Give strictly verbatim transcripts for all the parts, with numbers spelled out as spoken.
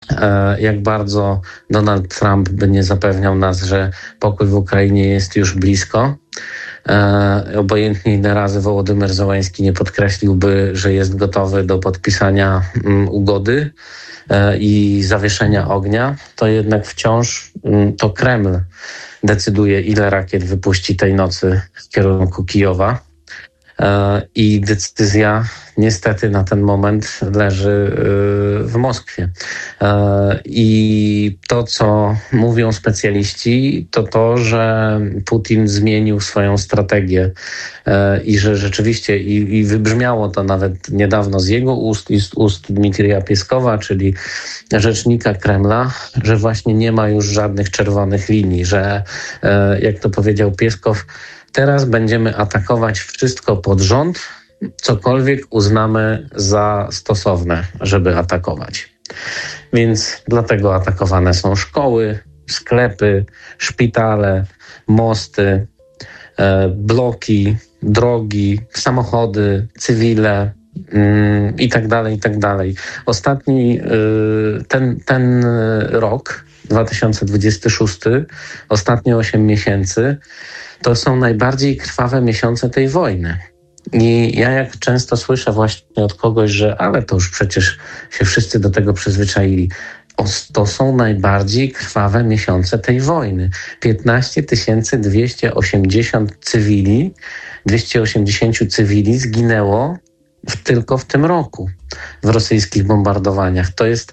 jak bardzo Donald Trump by nie zapewniał nas, że pokój w Ukrainie jest już blisko. Obojętnie ile razy Wołodymyr Zełenski nie podkreśliłby, że jest gotowy do podpisania ugody i zawieszenia ognia, to jednak wciąż to Kreml decyduje, ile rakiet wypuści tej nocy w kierunku Kijowa. I decyzja niestety na ten moment leży w Moskwie. I to, co mówią specjaliści, to to, że Putin zmienił swoją strategię i że rzeczywiście, i, i wybrzmiało to nawet niedawno z jego ust i z ust Dmitrija Pieskowa, czyli rzecznika Kremla, że właśnie nie ma już żadnych czerwonych linii, że jak to powiedział Pieskow, teraz będziemy atakować wszystko pod rząd, cokolwiek uznamy za stosowne, żeby atakować. Więc dlatego atakowane są szkoły, sklepy, szpitale, mosty, e, bloki, drogi, samochody, cywile mm, i tak dalej, i tak dalej. Ostatni y, ten, ten rok, dwa tysiące dwudziesty szósty, ostatnie osiem miesięcy, to są najbardziej krwawe miesiące tej wojny. I ja jak często słyszę właśnie od kogoś, że ale to już przecież się wszyscy do tego przyzwyczaili. O, to są najbardziej krwawe miesiące tej wojny. piętnaście tysięcy dwieście osiemdziesiąt cywili, dwieście osiemdziesiąt cywili zginęło w, tylko w tym roku w rosyjskich bombardowaniach. To jest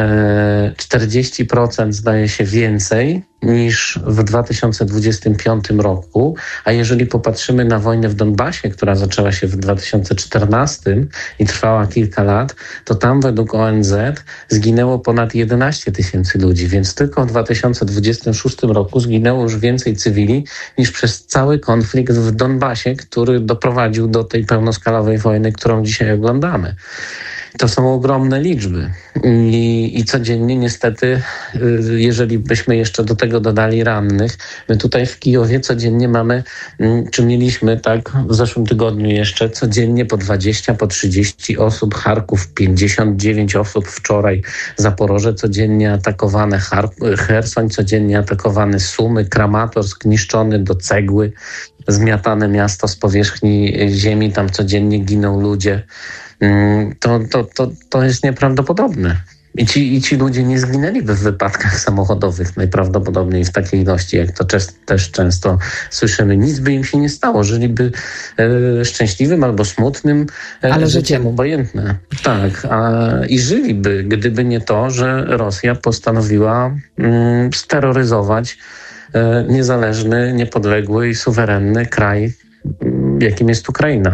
e, czterdzieści procent zdaje się więcej niż w dwa tysiące dwudziestym piątym roku, a jeżeli popatrzymy na wojnę w Donbasie, która zaczęła się w dwa tysiące czternastym i trwała kilka lat, to tam według O N Z zginęło ponad jedenaście tysięcy ludzi, więc tylko w dwa tysiące dwudziestym szóstym roku zginęło już więcej cywili niż przez cały konflikt w Donbasie, który doprowadził do tej pełnoskalowej wojny, którą dzisiaj oglądamy. To są ogromne liczby I, i codziennie niestety, jeżeli byśmy jeszcze do tego dodali rannych, my tutaj w Kijowie codziennie mamy, czy mieliśmy tak w zeszłym tygodniu jeszcze, codziennie po dwadzieścia, po trzydzieści osób, Charków pięćdziesiąt dziewięć osób wczoraj, Zaporoże codziennie atakowane, Char- Chersoń codziennie atakowany, Sumy, Kramatorsk niszczony do cegły, zmiatane miasto z powierzchni ziemi, tam codziennie giną ludzie. To, to, to, to jest nieprawdopodobne. I ci, I ci ludzie nie zginęliby w wypadkach samochodowych najprawdopodobniej w takiej ilości, jak to czes, też często słyszymy. Nic by im się nie stało. Żyliby e, szczęśliwym albo smutnym e, Ale życiem, obojętne. Tak. A, I żyliby, gdyby nie to, że Rosja postanowiła mm, steroryzować e, niezależny, niepodległy i suwerenny kraj, jakim jest Ukraina.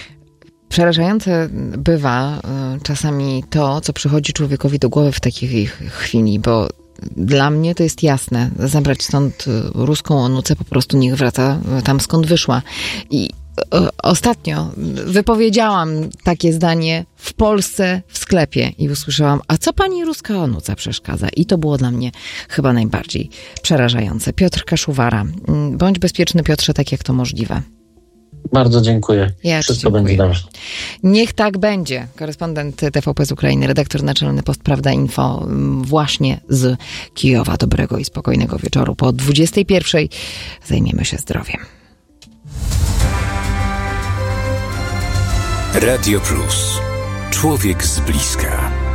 Przerażające bywa y, czasami to, co przychodzi człowiekowi do głowy w takiej chwili, bo dla mnie to jest jasne. Zabrać stąd ruską onucę, po prostu niech wraca tam, skąd wyszła. I y, ostatnio wypowiedziałam takie zdanie w Polsce w sklepie i usłyszałam, a co pani ruska onuca przeszkadza? I to było dla mnie chyba najbardziej przerażające. Piotr Kaszuwara. Bądź bezpieczny, Piotrze, tak jak to możliwe. Bardzo dziękuję. Ja Wszystko dziękuję. będzie dobrze. Niech tak będzie. Korespondent T V P z Ukrainy, redaktor naczelny Post Prawda Info właśnie z Kijowa. Dobrego i spokojnego wieczoru. Po dwudziestej pierwszej zajmiemy się zdrowiem. Radio Plus. Człowiek z bliska.